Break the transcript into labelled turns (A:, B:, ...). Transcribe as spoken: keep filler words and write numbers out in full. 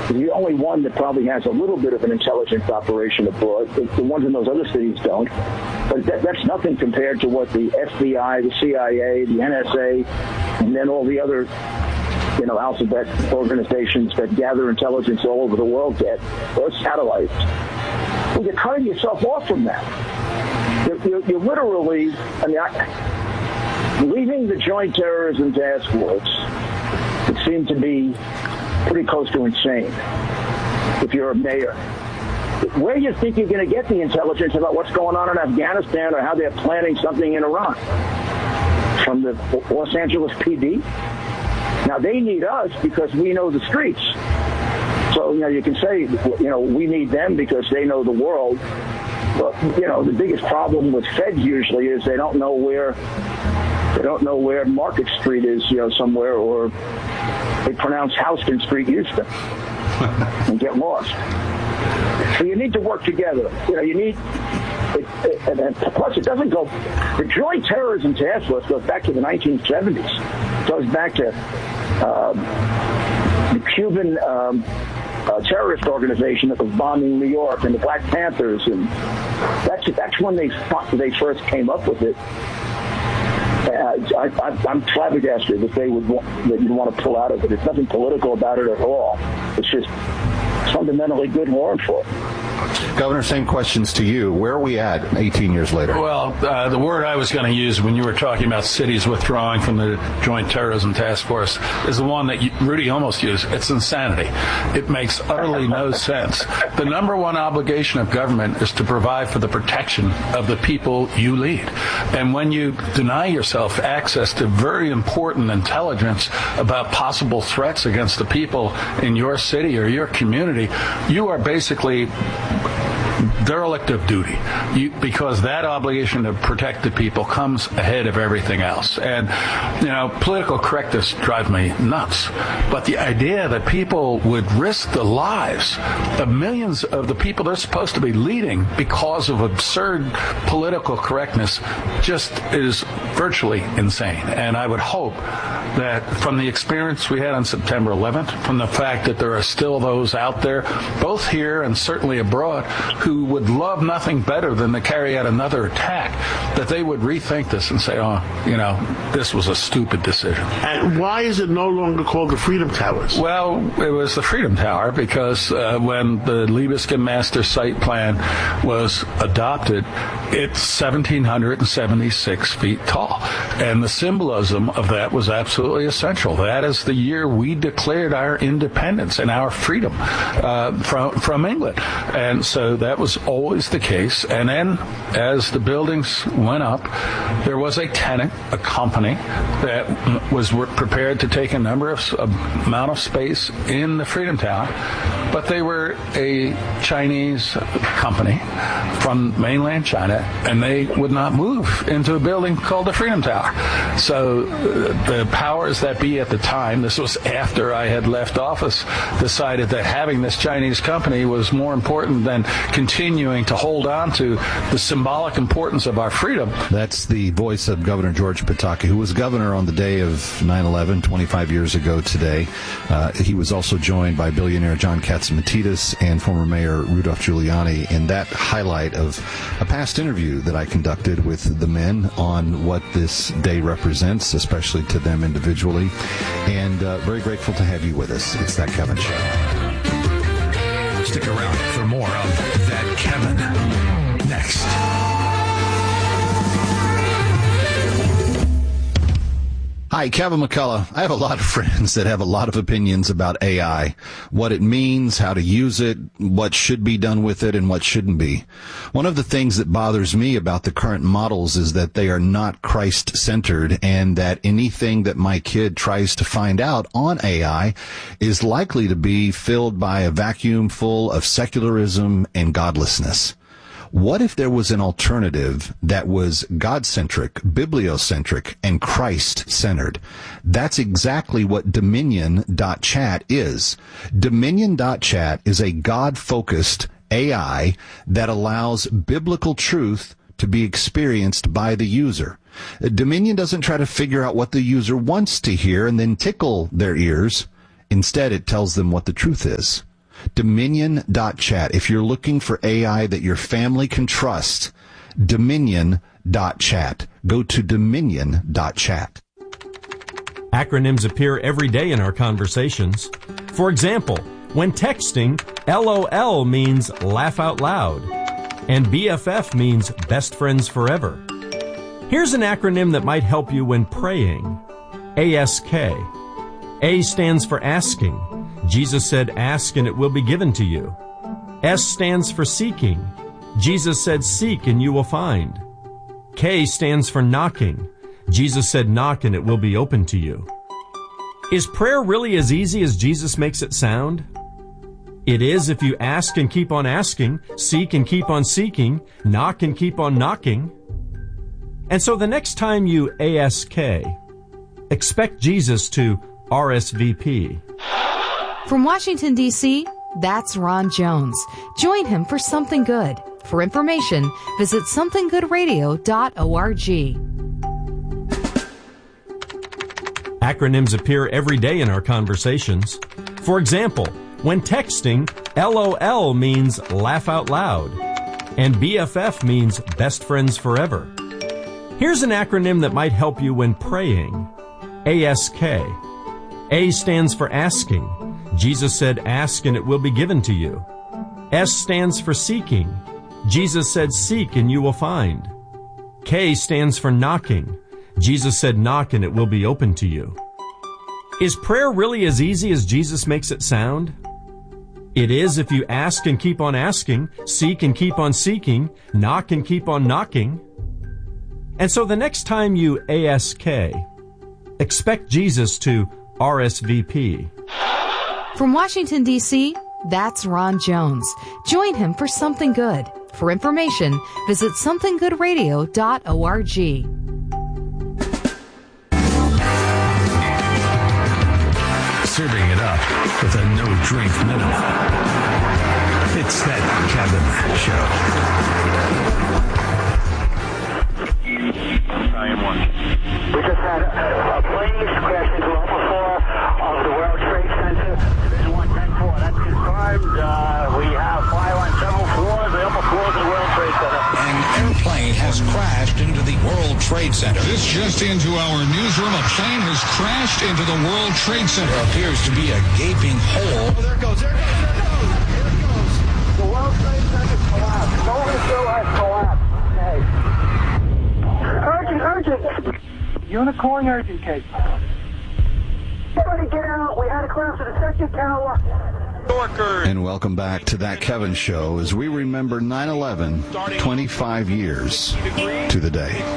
A: the only one that probably has a little bit of an intelligence operation abroad. The, the ones in those other cities don't. But that, that's nothing compared to what the F B I, the C I A, the N S A, and then all the other, you know, alphabet organizations that gather intelligence all over the world get, or satellites. Well, you're cutting yourself off from that. You're, you're, you're literally, I mean, I, leaving the Joint Terrorism Task Force, it seemed to be pretty close to insane if you're a mayor. Where do you think you're going to get the intelligence about what's going on in Afghanistan or how they're planning something in Iran? From the Los Angeles P D? Now, they need us because we know the streets. So, you know, you can say, you know, we need them because they know the world. But, you know, the biggest problem with feds usually is they don't know where they don't know where Market Street is, you know, somewhere, or they pronounce Houston Street, Houston, and get lost. So you need to work together. You know, you need, it, it, and, and plus it doesn't go, the Joint Terrorism Task Force goes back to the nineteen seventies. It goes back to um, the Cuban um, uh, terrorist organization that was bombing New York, and the Black Panthers, and that's that's when they they first came up with it. Uh, I, I, I'm flabbergasted that they would want, that you'd want to pull out of it. There's nothing political about it at all. It's just fundamentally good law enforcement.
B: Governor, same questions to you. Where are we at eighteen years later?
C: Well, uh, the word I was going to use when you were talking about cities withdrawing from the Joint Terrorism Task Force is the one that you, Rudy almost used. It's insanity. It makes utterly no sense. The number one obligation of government is to provide for the protection of the people you lead. And when you deny yourself access to very important intelligence about possible threats against the people in your city or your community, you are basically derelict of duty, you, because that obligation to protect the people comes ahead of everything else. And, you know, political correctness drives me nuts. But the idea that people would risk the lives of millions of the people they're supposed to be leading because of absurd political correctness just is virtually insane. And I would hope that from the experience we had on September eleventh, from the fact that there are still those out there, both here and certainly abroad, who would love nothing better than to carry out another attack, that they would rethink this and say, oh, you know, this was a stupid decision.
D: And why is it no longer called the Freedom Towers?
C: Well, it was the Freedom Tower because uh, when the Libeskind Master Site Plan was adopted, it's one thousand seven hundred seventy-six feet tall. And the symbolism of that was absolutely essential. That is the year we declared our independence and our freedom uh, from, from England. And so that was always the case. And then as the buildings went up, there was a tenant, a company that was prepared to take a number of amount of space in the Freedom Tower, but they were a Chinese company from mainland China, and they would not move into a building called the Freedom Tower. So uh, the powers that be at the time, this was after I had left office, decided that having this Chinese company was more important than continuing to hold on to the symbolic importance of our freedom.
B: That's the voice of Governor George Pataki, who was governor on the day of nine eleven, twenty-five years ago today. Uh, he was also joined by billionaire John Catsimatidis and former Mayor Rudolph Giuliani in that highlight of a past interview that I conducted with the men on what this day represents, especially to them individually. And uh, very grateful to have you with us. It's That Kevin Show.
E: Stick around for more of That Kevin next.
B: Hi, Kevin McCullough. I have a lot of friends that have a lot of opinions about A I, what it means, how to use it, what should be done with it, and what shouldn't be. One of the things that bothers me about the current models is that they are not Christ-centered, and that anything that my kid tries to find out on A I is likely to be filled by a vacuum full of secularism and godlessness. What if there was an alternative that was God-centric, bibliocentric, and Christ-centered? That's exactly what Dominion dot chat is. Dominion dot chat is a God-focused A I that allows biblical truth to be experienced by the user. Dominion doesn't try to figure out what the user wants to hear and then tickle their ears. Instead, it tells them what the truth is. Dominion dot chat. If you're looking for A I that your family can trust, Dominion dot chat. Go to Dominion dot chat.
F: Acronyms appear every day in our conversations. For example, when texting, LOL means laugh out loud, and B F F means best friends forever. Here's an acronym that might help you when praying. A S K. A stands for asking. Jesus said, ask and it will be given to you. S stands for seeking. Jesus said, seek and you will find. K stands for knocking. Jesus said, knock and it will be open to you. Is prayer really as easy as Jesus makes it sound? It is if you ask and keep on asking, seek and keep on seeking, knock and keep on knocking. And so the next time you A S K, expect Jesus to R S V P.
G: From Washington, D C, that's Ron Jones. Join him for Something Good. For information, visit something good radio dot org.
F: Acronyms appear every day in our conversations. For example, when texting, LOL means laugh out loud, and B F F means best friends forever. Here's an acronym that might help you when praying. A S K. A stands for asking. Jesus said, ask and it will be given to you. S stands for seeking. Jesus said, seek and you will find. K stands for knocking. Jesus said, knock and it will be open to you. Is prayer really as easy as Jesus makes it sound? It is if you ask and keep on asking, seek and keep on seeking, knock and keep on knocking. And so the next time you A S K, expect Jesus to R S V P.
G: From Washington, D C, that's Ron Jones. Join him for Something Good. For information, visit something good radio dot org.
E: Serving it up with a no-drink minimum. It's that Kevin Show.
H: nine one. We just had a, a plane crash into Alpha four of the World Trade Center. Division one ten four. That's confirmed. Uh, we have fire on several floors, the upper floors of the World Trade Center.
I: An airplane has crashed into the World Trade Center.
J: This just into our newsroom. A plane has crashed into the World Trade Center.
I: There appears to be a gaping hole.
H: Oh, there it goes. There it goes. There it goes. There it goes. The World Trade Center collapsed. Golden Hill has collapsed. Hey. Urgent, urgent. Unicorn urgent case. Everybody get out. We had a collapse at the second tower.
B: And welcome back to That Kevin Show as we remember nine eleven, twenty-five years to the day.